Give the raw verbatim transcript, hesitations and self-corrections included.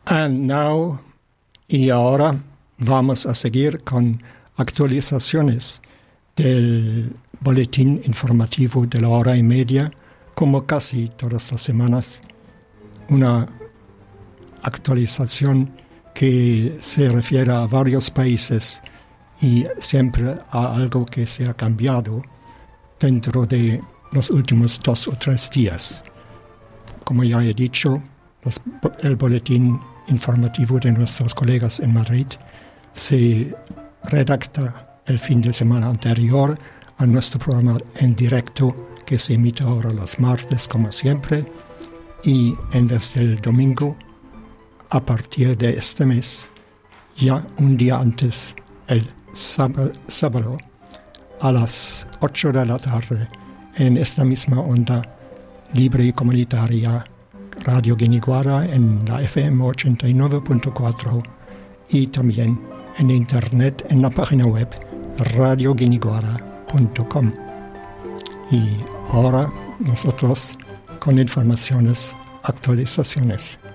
And now, y ahora vamos a seguir con actualizaciones del boletín informativo de la hora y media, como casi todas las semanas. Una actualización que se refiere a varios países y siempre a algo que se ha cambiado dentro de los últimos dos o tres días. Como ya he dicho, los, el boletín informativo de nuestros colegas en Madrid se redacta el fin de semana anterior a nuestro programa en directo, que se emite ahora los martes, como siempre, y en vez del domingo, a partir de este mes, ya un día antes, el sábado, sábado a las ocho de la tarde, en esta misma onda libre y comunitaria, Radio Guiniguara en la F M ochenta y nueve punto cuatro y también en internet en la página web radio guiniguara punto com. Y ahora nosotros con informaciones, actualizaciones.